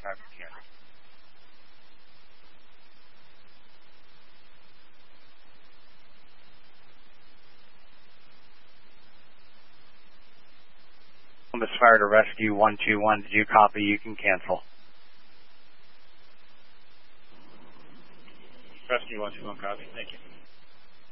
traffic cancel. Columbus Fire to Rescue 121. Did you copy? You can cancel. Rescue 121, copy. Thank you.